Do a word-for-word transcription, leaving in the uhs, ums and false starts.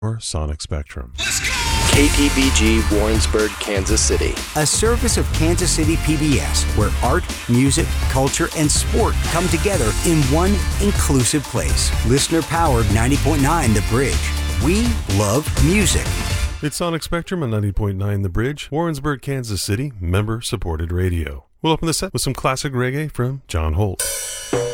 or Sonic Spectrum. K T B G Warrensburg, Kansas City. A service of Kansas City P B S, where art, music, culture, and sport come together in one inclusive place. Listener-powered ninety point nine The Bridge. We love music. It's Sonic Spectrum on ninety point nine The Bridge, Warrensburg, Kansas City, member-supported radio. We'll open the set with some classic reggae from John Holt.